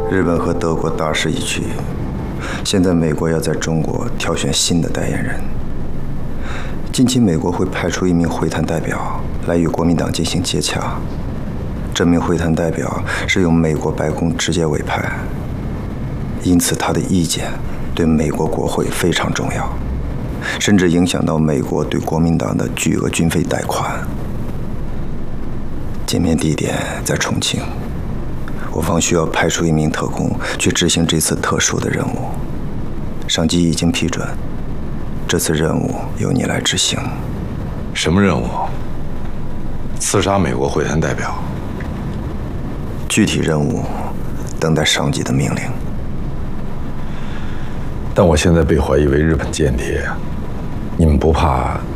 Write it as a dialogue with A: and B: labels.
A: 日本和德国大势已去，现在美国要在中国挑选新的代言人。近期美国会派出一名会谈代表来与国民党进行接洽，这名会谈代表是由美国白宫直接委派，因此他的意见对美国国会非常重要，甚至影响到美国对国民党的巨额军费贷款。见面地点在重庆，我方需要派出一名特工去执行这次特殊的任务。上级已经批准，这次任务由你来执行。
B: 什么任务？刺杀美国会谈代表？
A: 具体任务等待上级的命令。
B: 但我现在被怀疑为日本间谍，你们不怕